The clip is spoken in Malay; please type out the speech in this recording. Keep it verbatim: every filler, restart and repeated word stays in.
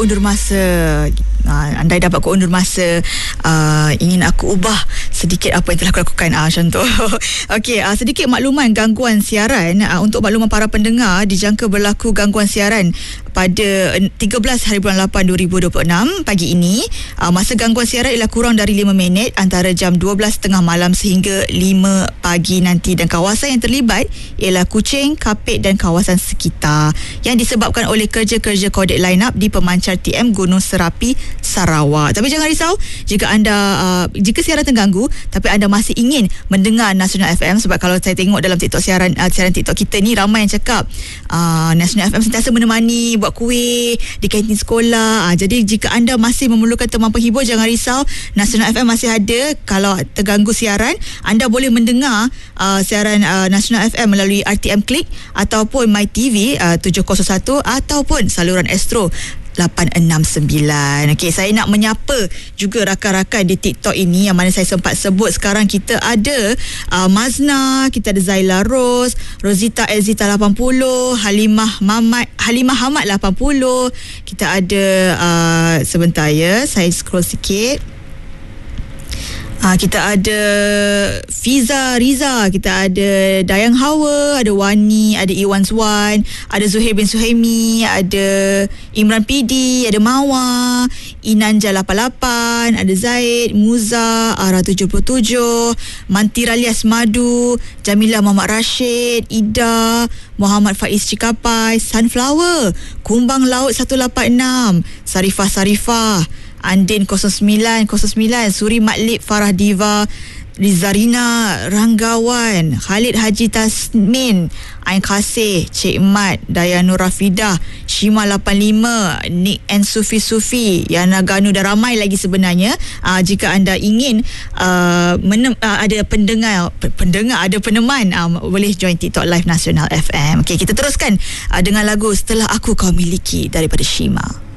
undur masa. Uh, andai dapat aku undur masa, uh, ingin aku ubah sedikit apa yang telah aku lakukan, uh, macam tu. Okey, uh, sedikit makluman gangguan siaran. Uh, untuk makluman para pendengar, dijangka berlaku gangguan siaran pada tiga belas hari bulan lapan dua ribu dua puluh enam pagi ini. Uh, masa gangguan siaran ialah kurang dari lima minit antara jam dua belas tiga puluh malam sehingga lima pagi nanti, dan kawasan yang terlibat ialah Kuching, Kapit dan kawasan sekitar, yang disebabkan oleh kerja-kerja kodek line up di pemancar T M Gunung Serapi, Sarawak. Tapi jangan risau jika anda uh, jika siaran terganggu tapi anda masih ingin mendengar Nasional F M, sebab kalau saya tengok dalam TikTok siaran uh, siaran TikTok kita ni ramai yang cakap uh, Nasional F M sentiasa menemani buat kuih di kantin sekolah. Uh, jadi jika anda masih memerlukan teman penghibur, jangan risau, Nasional F M masih ada. Kalau terganggu siaran, anda boleh mendengar uh, siaran uh, Nasional F M melalui R T M Click ataupun MyTV uh, tujuh kosong satu ataupun saluran Astro lapan enam sembilan. Okey, saya nak menyapa juga rakan-rakan di TikTok ini yang mana saya sempat sebut. Sekarang kita ada uh, Mazna, kita ada Zaila Rose, Rosita Elzita lapan puluh, Halimah Mamat, Halimah Hamad lapan puluh. Kita ada uh, sebentar ya, saya scroll sikit. Ha, kita ada Fiza Riza, kita ada Dayang Hawa, ada Wani, ada Iwan Zwan, ada Zuhair bin Suhaimi, ada Imran P D, ada Mawa, Inanja lapan lapan, ada Zaid, Muza, Ara tujuh puluh tujuh, Mantira Lias Madu, Jamila Muhammad Rashid, Ida, Muhammad Faiz Cikapai, Sunflower, Kumbang Laut satu lapan enam, Sarifah Sarifah, Andin kosong sembilan kosong sembilan, Suri Matlib, Farah Diva, Rizarina Ranggawan, Khalid Haji Tasmin, Ain Kasih, Cik Mat, Dayanur Rafidah, Shima lapan lima, Nick and Sufi Sufi, Yana Ganu, dan ramai lagi sebenarnya. Uh, jika anda ingin uh, menem, uh, ada pendengar pendengar ada peneman, uh, boleh join TikTok Live Nasional F M. Okey, kita teruskan uh, dengan lagu Setelah Aku Kau Miliki daripada Shima.